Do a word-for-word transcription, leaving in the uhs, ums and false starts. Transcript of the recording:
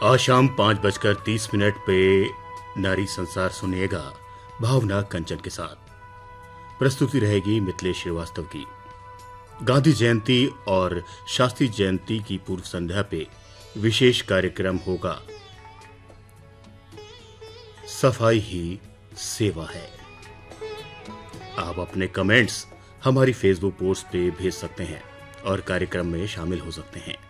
आज शाम पांच बजकर तीस मिनट पे नारी संसार सुनिएगा भावना कंचन के साथ। प्रस्तुति रहेगी मिथिलेश श्रीवास्तव की। गांधी जयंती और शास्त्री जयंती की पूर्व संध्या पे विशेष कार्यक्रम होगा। सफाई ही सेवा है। आप अपने कमेंट्स हमारी फेसबुक पोस्ट पे भेज सकते हैं और कार्यक्रम में शामिल हो सकते हैं।